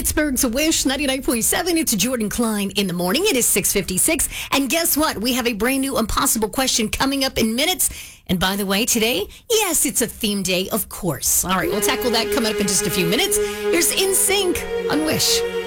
Pittsburgh's Wish 99.7. It's Jordan Klein in the morning. It is 6:56. And guess what? We have a brand new impossible question coming up in minutes. And by the way, today, yes, it's a theme day, of course. All right, we'll tackle that coming up in just a few minutes. Here's In Sync on Wish.